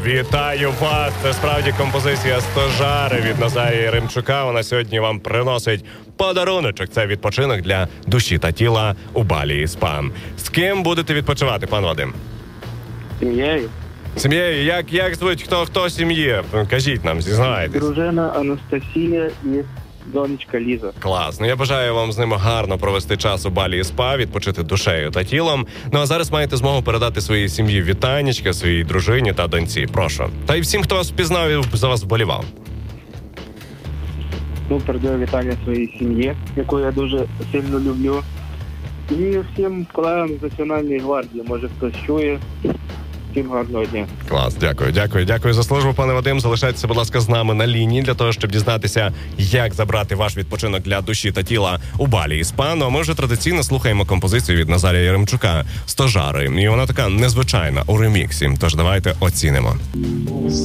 Вітаю вас! Це справді композиція «Стожари» від Назарія Яремчука. Вона сьогодні вам приносить подаруночок. Це відпочинок для душі та тіла у Балі і СПА. З ким будете відпочивати, пан Вадим? Сім'єю. Сім'єю? Як звуть? Хто сім'ї? Кажіть нам, зізнавайтесь. Дружина Анастасія і донечка Ліза. Клас. Ну, я бажаю вам з ними гарно провести час у Балі і СПА, відпочити душею та тілом. Ну, а зараз маєте змогу передати своїй сім'ї вітанечка, своїй дружині та доньці. Прошу. Та й всім, хто вас впізнав і за вас вболівав. Ну, передаю вітання своїй сім'ї, яку я дуже сильно люблю. І всім колегам з Національної гвардії. Може, хтось чує. Всім гарного дня. Клас, дякую за службу, пане Вадим. Залишайтеся, будь ласка, з нами на лінії для того, щоб дізнатися, як забрати ваш відпочинок для душі та тіла у Балі і СПА. Ну, а ми вже традиційно слухаємо композицію від Назарія Яремчука «Стожари». І вона така незвичайна у реміксі. Тож давайте оцінимо.